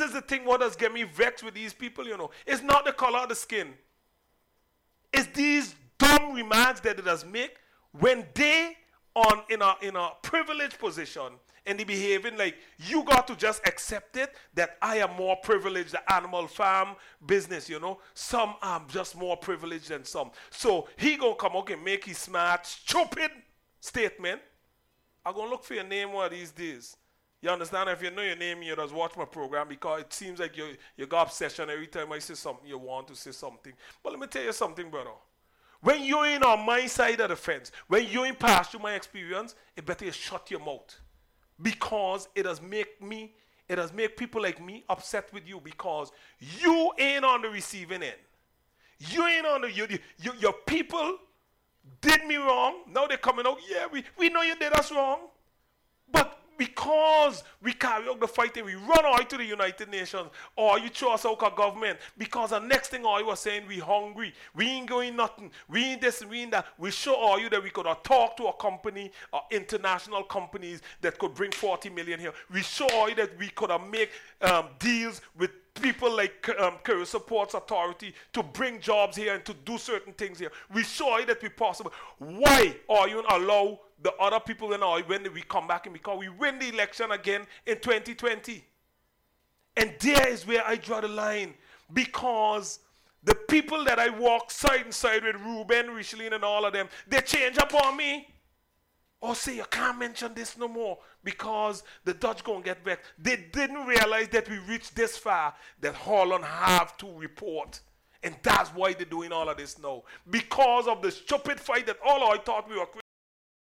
is the thing what does get me vexed with these people, It's not the color of the skin. It's these dumb remarks that it does make when they in a privileged position and they behaving like you got to just accept it that I am more privileged, the animal farm business, Some are just more privileged than some. So he gonna come out and make his smart, stupid statement. I'm gonna look for your name one of these days. You understand? If you know your name, you just watch my program because it seems like you got obsession every time I say something, you want to say something. But let me tell you something, brother. When you're in on my side of the fence, when you're in past through my experience, it better you shut your mouth. Because it does make people like me upset with you because you ain't on the receiving end. You ain't on your people did me wrong. Now they're coming out, yeah, we know you did us wrong. But because we carry out the fight and we run out to the United Nations or you throw us out of government because the next thing all you was saying we hungry, we ain't going nothing, we ain't this and we ain't that. We show all you that we could have talked to a company or international companies that could bring 40 million here. We show all you that we could have make deals with people like Career Supports Authority to bring jobs here and to do certain things here. We show you that we possible. Why are you allow the other people when we come back and because we win the election again in 2020? And there is where I draw the line because the people that I walk side and side with, Ruben, Richelin and all of them, they change up on me. Or say you can't mention this no more because the Dutch gonna get back. They didn't realize that we reached this far that Holland have to report. And that's why they're doing all of this now. Because of the stupid fight that all I thought we were